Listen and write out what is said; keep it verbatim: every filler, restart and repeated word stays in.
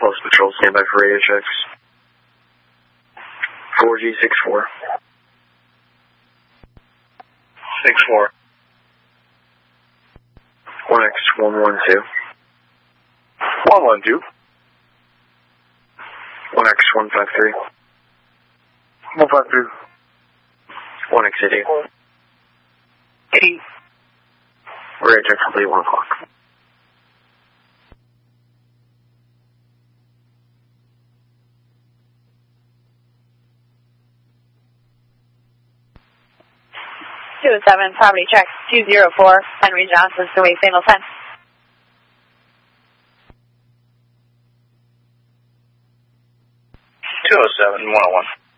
Pulse Patrol, stand by for radio checks. four G six four. six four. one X one one two. one one two. one X one five three. one five three. one X eighty. eighty. Radio check complete, one o'clock. two oh seven, property check, two oh four, Henry Johnson, Suway, Signal ten. two oh seven, one oh one.